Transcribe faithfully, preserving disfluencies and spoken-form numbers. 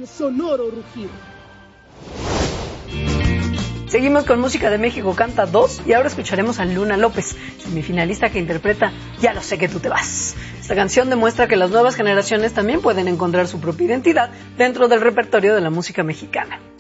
al sonoro rugido. Seguimos con Música de México Canta dos y ahora escucharemos a Luna López, semifinalista que interpreta Ya lo sé que tú te vas. Esta canción demuestra que las nuevas generaciones también pueden encontrar su propia identidad dentro del repertorio de la música mexicana.